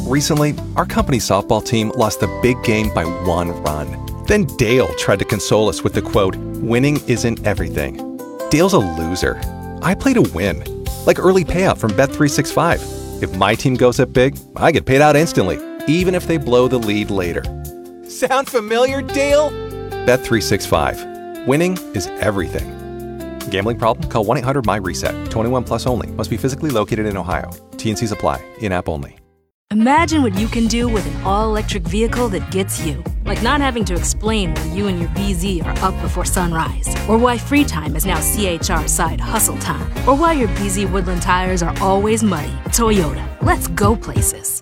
Recently, our company softball team lost the big game by 1 run. Then Dale tried to console us with the quote, "Winning isn't everything." Dale's a loser. I play to win. Like early payout from Bet365. If my team goes up big, I get paid out instantly, even if they blow the lead later. Sound familiar, Dale? Bet365. Winning is everything. Gambling problem? Call 1-800-MY-RESET. 21 plus only. Must be physically located in Ohio. T&Cs apply. In-app only. Imagine what you can do with an all-electric vehicle that gets you. Like not having to explain why you and your BZ are up before sunrise. Or why free time is now CHR side hustle time. Or why your BZ Woodland tires are always muddy. Toyota. Let's go places.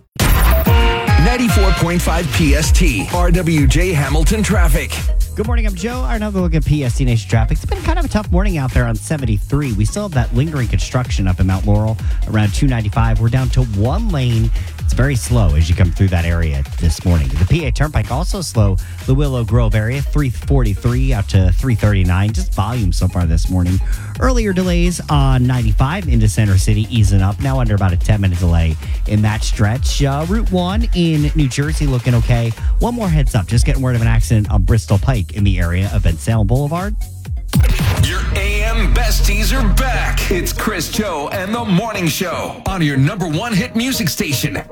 94.5 PST, RWJ Hamilton traffic. Good morning, I'm Joe. Another look at PST Nation traffic. It's been kind of a tough morning out there on 73. We still have that lingering construction up in Mount Laurel around 295. We're down to 1 lane. It's very slow as you come through that area this morning. The PA Turnpike also slow. The Willow Grove area, 343 out to 339. Just volume so far this morning. Earlier delays on 95 into Center City easing up. Now under about a 10-minute delay in that stretch. Route 1 in New Jersey looking okay. One more heads up. Just getting word of an accident on Bristol Pike in the area of Ben Salem Boulevard. Your AM besties are back. It's Chris, Joe, and the Morning Show on your number 1 hit music station,